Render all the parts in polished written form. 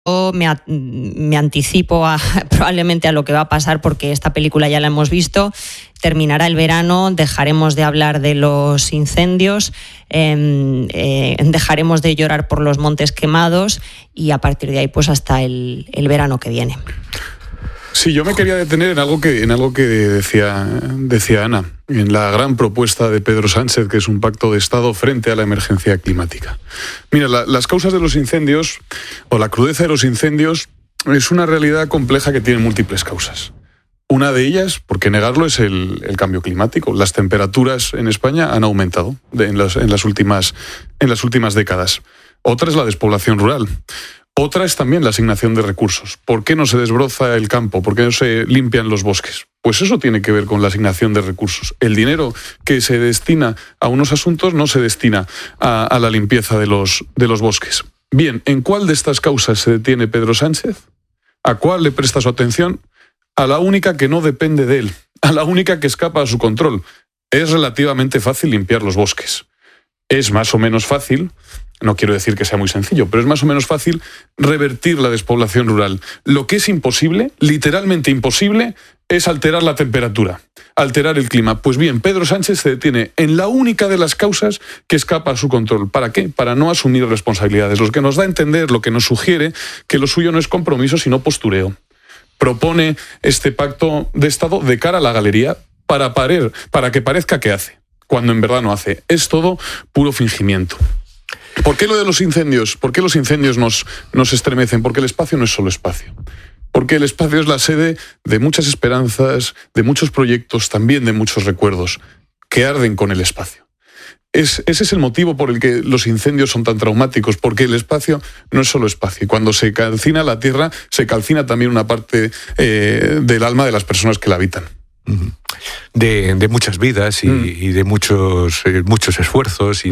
Me anticipo probablemente a lo que va a pasar, porque esta película ya la hemos visto. Terminará el verano, dejaremos de hablar de los incendios, dejaremos de llorar por los montes quemados, y a partir de ahí pues hasta el verano que viene. Sí, yo me quería detener en algo que decía Ana, en la gran propuesta de Pedro Sánchez, que es un pacto de Estado frente a la emergencia climática. Mira, las causas de los incendios, o la crudeza de los incendios, es una realidad compleja que tiene múltiples causas. Una de ellas, por qué negarlo, es el cambio climático. Las temperaturas en España han aumentado en las últimas décadas. Otra es la despoblación rural. Otra es también la asignación de recursos. ¿Por qué no se desbroza el campo? ¿Por qué no se limpian los bosques? Pues eso tiene que ver con la asignación de recursos. El dinero que se destina a unos asuntos no se destina a la limpieza de los bosques. Bien, ¿en cuál de estas causas se detiene Pedro Sánchez? ¿A cuál le presta su atención? A la única que no depende de él, a la única que escapa a su control. Es relativamente fácil limpiar los bosques. Es más o menos fácil, no quiero decir que sea muy sencillo, pero es más o menos fácil revertir la despoblación rural. Lo que es imposible, literalmente imposible, es alterar la temperatura, alterar el clima. Pues bien, Pedro Sánchez se detiene en la única de las causas que escapa a su control. ¿Para qué? Para no asumir responsabilidades. Lo que nos da a entender, lo que nos sugiere que lo suyo no es compromiso, sino postureo. Propone este pacto de Estado de cara a la galería para que parezca que hace, cuando en verdad no hace. Es todo puro fingimiento. ¿Por qué lo de los incendios? ¿Por qué los incendios nos estremecen? Porque el espacio no es solo espacio. Porque el espacio es la sede de muchas esperanzas, de muchos proyectos, también de muchos recuerdos que arden con el espacio. Ese es el motivo por el que los incendios son tan traumáticos, porque el espacio no es solo espacio. Y cuando se calcina la tierra, se calcina también una parte del alma de las personas que la habitan. De muchas vidas y de muchos esfuerzos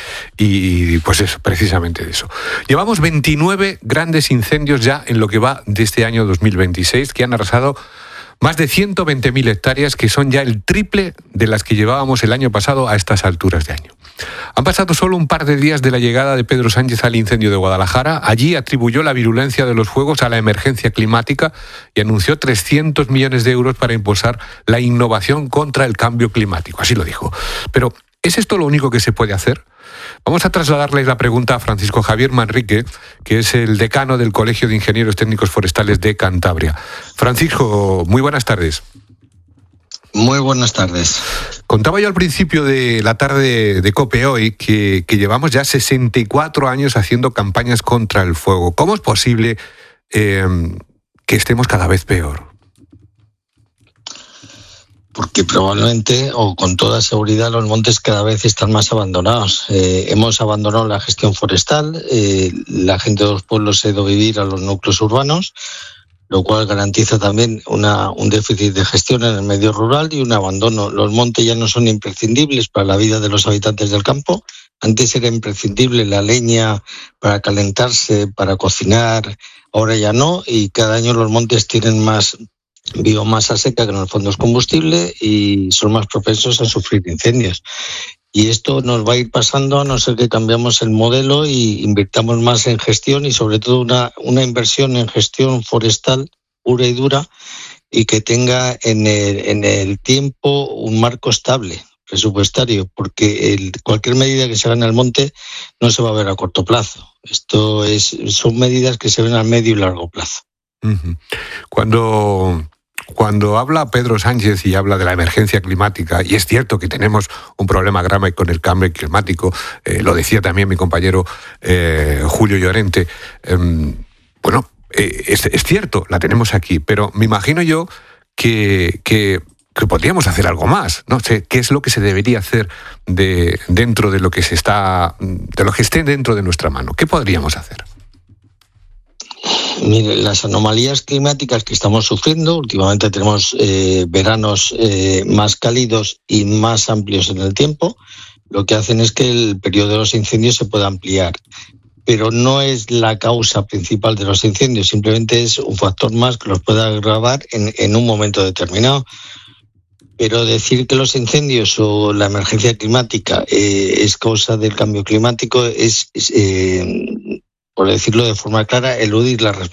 y pues eso, precisamente de eso. Llevamos 29 grandes incendios ya en lo que va de este año 2026, que han arrasado más de 120.000 hectáreas, que son ya el triple de las que llevábamos el año pasado a estas alturas de año. Han pasado solo un par de días de la llegada de Pedro Sánchez al incendio de Guadalajara. Allí atribuyó la virulencia de los fuegos a la emergencia climática y anunció 300 millones de euros para impulsar la innovación contra el cambio climático. Así lo dijo. Pero, ¿es esto lo único que se puede hacer? Vamos a trasladarles la pregunta a Francisco Javier Manrique, que es el decano del Colegio de Ingenieros Técnicos Forestales de Cantabria. Francisco, muy buenas tardes. Muy buenas tardes. Contaba yo al principio de la tarde de COPE hoy que llevamos ya 64 años haciendo campañas contra el fuego. ¿Cómo es posible que estemos cada vez peor? Porque probablemente, o con toda seguridad, los montes cada vez están más abandonados. Hemos abandonado la gestión forestal, la gente de los pueblos se ha ido a vivir a los núcleos urbanos, lo cual garantiza también un déficit de gestión en el medio rural y un abandono. Los montes ya no son imprescindibles para la vida de los habitantes del campo. Antes era imprescindible la leña para calentarse, para cocinar, ahora ya no, y cada año los montes tienen más biomasa seca, que en el fondo es combustible, y son más propensos a sufrir incendios. Y esto nos va a ir pasando a no ser que cambiamos el modelo y invirtamos más en gestión y sobre todo una inversión en gestión forestal pura y dura y que tenga en el tiempo un marco estable presupuestario, porque cualquier medida que se haga en el monte no se va a ver a corto plazo. Son medidas que se ven a medio y largo plazo. Cuando habla Pedro Sánchez y habla de la emergencia climática, y es cierto que tenemos un problema grave con el cambio climático, lo decía también mi compañero Julio Llorente, es cierto, la tenemos aquí, pero me imagino yo que podríamos hacer algo más. No sé qué es lo que se debería hacer dentro de lo que esté dentro de nuestra mano. ¿Qué podríamos hacer? Mire, las anomalías climáticas que estamos sufriendo, últimamente tenemos veranos más cálidos y más amplios en el tiempo, lo que hacen es que el periodo de los incendios se pueda ampliar. Pero no es la causa principal de los incendios, simplemente es un factor más que los puede agravar en un momento determinado. Pero decir que los incendios o la emergencia climática es causa del cambio climático es por decirlo de forma clara, eludir la responsabilidad